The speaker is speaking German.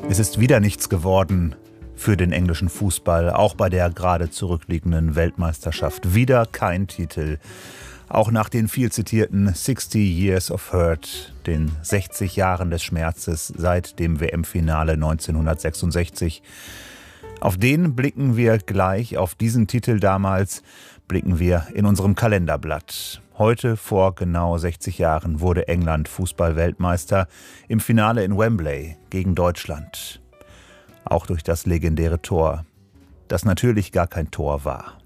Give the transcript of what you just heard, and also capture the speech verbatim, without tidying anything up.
Es ist wieder nichts geworden für den englischen Fußball, auch bei der gerade zurückliegenden Weltmeisterschaft. Wieder kein Titel. Auch nach den viel zitierten sixty Years of Hurt, den sechzig Jahren des Schmerzes seit dem W M-Finale neunzehnhundertsechsundsechzig. Auf den blicken wir gleich, auf diesen Titel damals blicken wir in unserem Kalenderblatt. Heute vor genau sechzig Jahren wurde England Fußball-Weltmeister im Finale in Wembley gegen Deutschland. Auch durch das legendäre Tor, das natürlich gar kein Tor war.